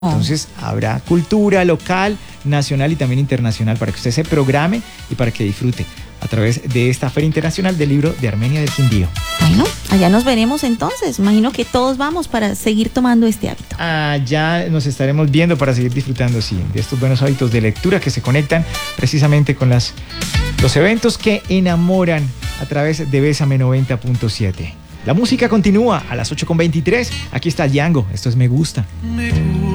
Entonces habrá cultura local, nacional y también internacional para que usted se programe y para que disfrute a través de esta Feria Internacional del Libro de Armenia del Quindío. Bueno, allá nos veremos entonces. Imagino que todos vamos para seguir tomando este hábito. Allá nos estaremos viendo para seguir disfrutando, sí, de estos buenos hábitos de lectura que se conectan precisamente con los eventos que enamoran a través de Bésame 90.7. La música continúa a las 8:23. Aquí está Django. Esto es Me Gusta.